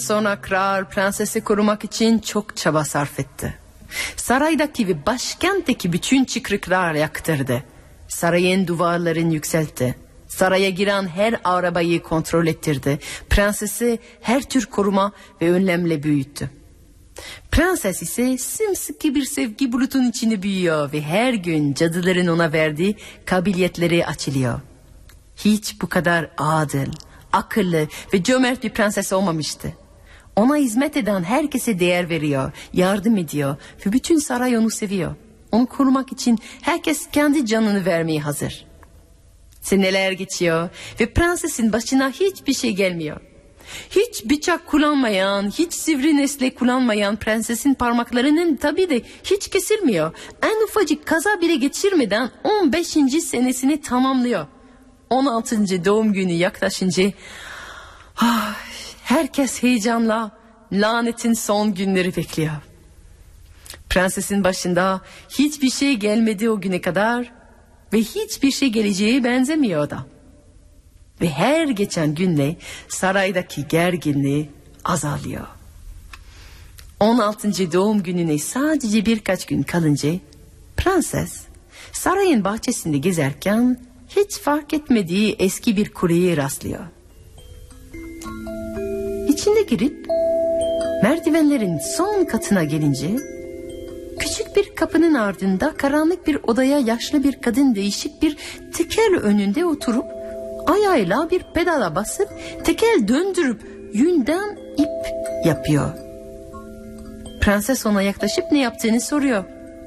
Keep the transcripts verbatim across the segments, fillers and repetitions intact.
Sonra kral prensesi korumak için çok çaba sarf etti. Saraydaki ve başkentteki bütün çıkrıklar yaktırdı. Sarayın duvarlarını yükseltti. Saraya giren her arabayı kontrol ettirdi. Prensesi her tür koruma ve önlemle büyüttü. Prenses ise sımsıkı bir sevgi bulutun içinde büyüyor ve her gün cadıların ona verdiği kabiliyetleri açılıyor. Hiç bu kadar adil, akıllı ve cömert bir prenses olmamıştı. Ona hizmet eden herkese değer veriyor, yardım ediyor ve bütün saray onu seviyor. Onu korumak için herkes kendi canını vermeye hazır. Seneler geçiyor ve prensesin başına hiçbir şey gelmiyor. Hiç bıçak kullanmayan, hiç sivri nesle kullanmayan prensesin parmaklarının tabii de hiç kesilmiyor. En ufacık kaza bile geçirmeden on beşinci senesini tamamlıyor. on altıncı doğum günü yaklaşınca ah, herkes heyecanla lanetin son günleri bekliyor. Prensesin başında hiçbir şey gelmedi o güne kadar ve hiçbir şey geleceği benzemiyor da. Ve her geçen günle saraydaki gerginliği azalıyor. on altıncı doğum gününe sadece birkaç gün kalınca prenses sarayın bahçesinde gezerken hiç fark etmediği eski bir kuleye rastlıyor. İçine girip merdivenlerin son katına gelince küçük bir kapının ardında karanlık bir odaya yaşlı bir kadın değişik bir tekel önünde oturup ayağıyla bir pedala basıp tekel döndürüp yünden ip yapıyor. Prenses ona yaklaşıp ne yaptığını soruyor.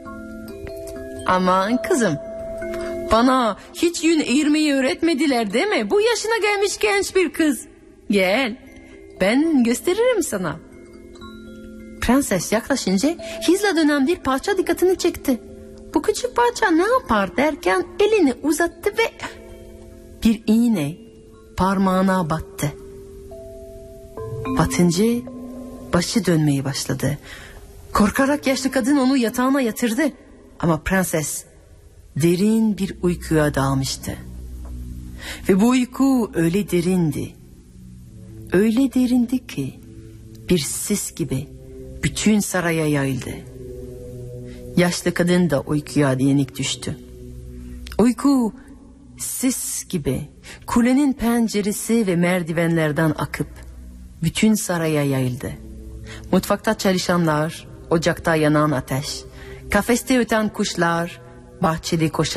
Aman kızım, bana hiç yün eğirmeyi öğretmediler değil mi? Bu yaşına gelmiş genç bir kız. Gel, ben gösteririm sana. Prenses yaklaşınca hızla dönen bir parça dikkatini çekti. Bu küçük parça ne yapar derken elini uzattı ve bir iğne parmağına battı. Batınca başı dönmeye başladı. Korkarak yaşlı kadın onu yatağına yatırdı. Ama prenses derin bir uykuya dalmıştı. Ve bu uyku öyle derindi. Öyle derindi ki bir sis gibi bütün saraya yayıldı. Yaşlı kadın da uykuya yenik düştü. Uyku sis gibi kulenin penceresi ve merdivenlerden akıp bütün saraya yayıldı. Mutfakta çalışanlar, ocakta yanan ateş, kafeste öten kuşlar, bahçede koşan